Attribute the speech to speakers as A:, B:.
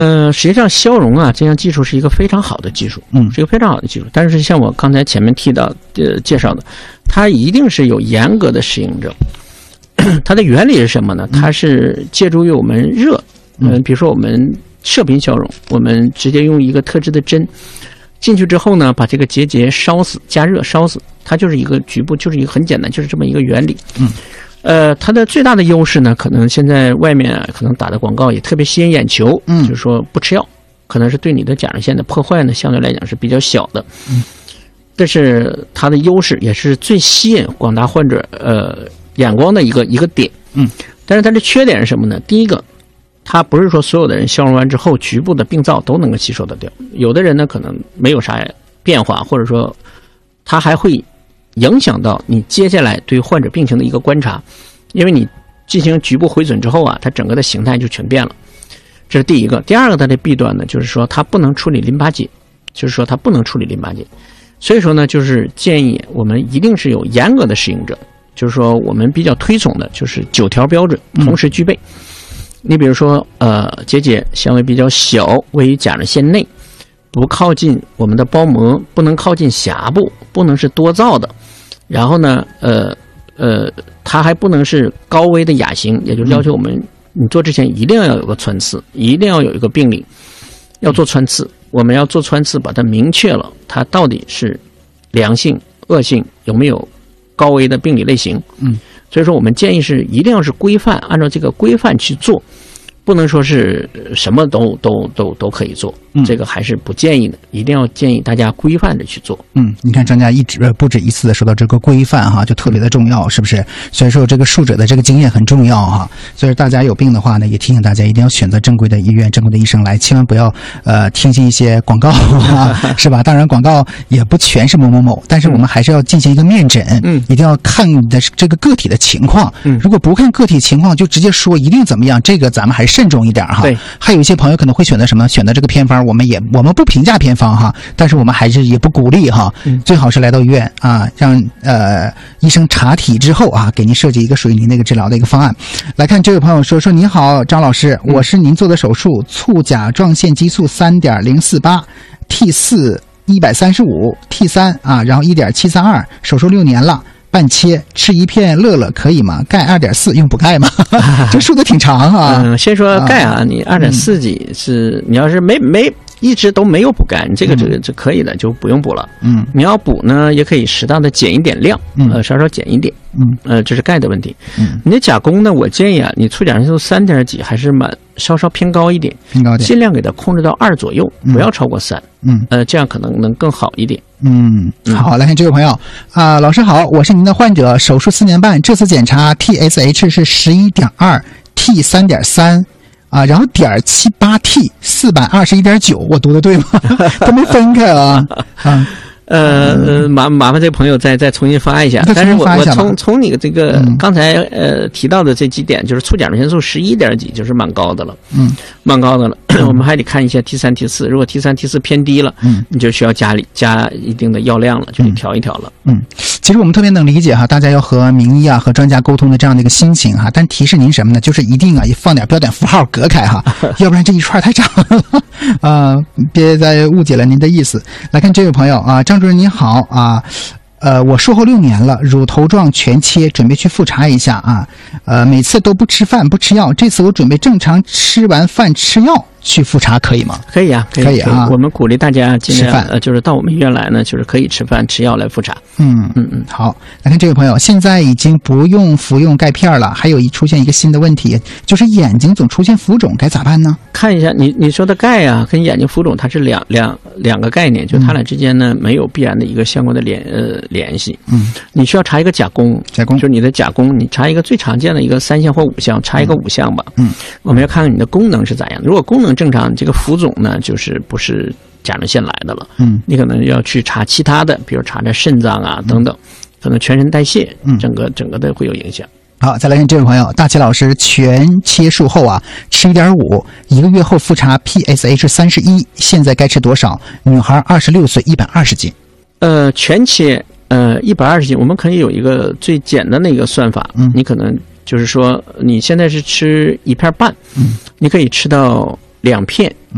A: 实际上消融啊这项技术是一个非常好的技术，是一个非常好的技术。但是像我刚才前面提到介绍的，它一定是有严格的适应症。它的原理是什么呢？它是借助于我们热，比如说我们射频消融，我们直接用一个特制的针进去之后呢，把这个结烧死，加热烧死，它就是一个局部，就是一个很简单，就是这么一个原理。它的最大的优势呢，可能现在外面可能打的广告也特别吸引眼球，就是说不吃药，可能是对你的甲状腺的破坏呢，相对来讲是比较小的。这是它的优势，也是最吸引广大患者眼光的一个点。但是它的缺点是什么呢？第一个，它不是说所有的人消融完之后局部的病灶都能够吸收得掉，有的人呢可能没有啥变化，或者说它还会影响到你接下来对患者病情的一个观察，因为你进行局部回损之后啊，它整个的形态就全变了。这是第一个。第二个，它的弊端呢，就是说它不能处理淋巴结，所以说呢，就是建议我们一定是有严格的适应者，就是说我们比较推崇的就是9条标准同时具备。你比如说结相对比较小，位于甲状腺内，不靠近我们的包膜，不能靠近峡部，不能是多灶的，然后呢它还不能是高危的亚型，也就是要求我们你做之前一定要有个穿刺，一定要有一个病理，要做穿刺。我们要做穿刺，把它明确了它到底是良性恶性，有没有高危的病理类型。所以说我们建议是一定要是规范，按照这个规范去做，不能说是什么都可以做，这个还是不建议的，一定要建议大家规范着去做。
B: 你看专家不止一次的说到这个规范哈，就特别的重要，是不是？所以说这个术者的这个经验很重要哈。所以大家有病的话呢，也提醒大家一定要选择正规的医院、正规的医生来，千万不要听信一些广告啊，是吧？当然广告也不全是某某某，但是我们还是要进行一个面诊，一定要看你的这个个体的情况。如果不看个体情况就直接说一定怎么样，这个咱们还是慎重一点哈。
A: 对，
B: 还有一些朋友可能会选择什么？选择这个偏方，我们不评价偏方哈，但是我们还是也不鼓励哈。最好是来到医院啊，让医生查体之后啊，给您设计一个属于您那个治疗的一个方案。来看这位朋友说您好，张老师，我是您做的手术，促甲状腺激素 3.048 T4 135 T3 啊，然后 1.732， 手术6年了。半切，吃一片乐乐可以吗？钙 2.4 用补钙吗？这数的挺长啊。
A: 先说钙啊，你2.4几是你要是没一直都没有补钙，你这可以的，就不用补了。你要补呢，也可以适当的减一点量，稍稍减一点。这是钙的问题。你的甲功呢，我建议啊，你促甲状腺素3点几还是稍稍偏高一点，尽量给它控制到2左右，不要超过3。这样可能能更好一点。
B: 好，来看这位朋友啊，老师好，我是您的患者，手术4年半，这次检查 TSH 是 11.2 T 3.3啊，然后.78T 421.9，我读的对吗？都没分开啊。
A: 麻烦这个朋友再重新发一下。但是我从你这个刚才提到的这几点，就是促甲状腺素11几，就是蛮高的了。蛮高的了。我们还得看一下 T3 T4， 如果 T3 T4 偏低了，你就需要加一定的药量了，就得调一调了。
B: 其实我们特别能理解哈，大家要和名医啊和专家沟通的这样的一个心情哈，但提示您什么呢？就是一定啊放点标点符号隔开哈，要不然这一串太长了别再误解了您的意思。来看这位朋友啊，张主任您好啊。我术后6年了，乳头状全切，准备去复查一下啊。每次都不吃饭不吃药，这次我准备正常吃完饭吃药去复查，可以吗？
A: 可以啊，
B: 可以啊。
A: 我们鼓励大家尽量就是到我们医院来呢，就是可以吃饭吃药来复查。
B: 好，来看这位朋友，现在已经不用服用钙片了，还有出现一个新的问题，就是眼睛总出现浮肿，该咋办呢？
A: 看一下你说的钙啊，跟眼睛浮肿它是两个概念，就它俩之间呢没有必然的一个相关的联系。你需要查一个甲功，就是你的甲功，你查一个最常见的一个3项或5项，查一个5项吧。我们要看看你的功能是咋样的。如果功能正常，这个浮肿呢就是不是甲状腺来的了。你可能要去查其他的，比如查查肾脏啊等等，可能全身代谢，整个的会有影响。
B: 好，再来看这位朋友，大齐老师，全切术后啊，吃 1.5， 1个月后复查 PSH 31，现在该吃多少？女孩26岁，120斤。
A: 全切120斤，我们可以有一个最简单的一个算法。你可能就是说，你现在是吃1片半，你可以吃到2片，